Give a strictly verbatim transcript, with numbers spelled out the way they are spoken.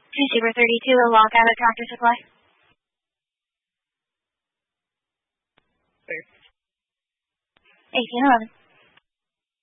Two Super thirty-two, a lockout at Tractor Supply. Clear. eighteen eleven.